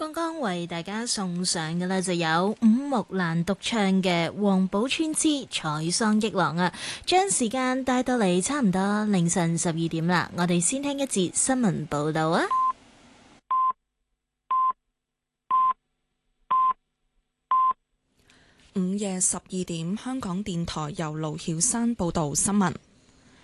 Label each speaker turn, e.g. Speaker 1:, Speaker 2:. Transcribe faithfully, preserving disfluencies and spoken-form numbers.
Speaker 1: 剛剛為大家送上嘅呢，就有伍木蘭獨唱嘅《黃寶川之採桑憶郎》啊，將時間帶到嚟差唔多凌晨十二點啦。我哋先聽一節新聞報道啊。
Speaker 2: 午夜十二點，香港電台由盧曉珊報道新聞。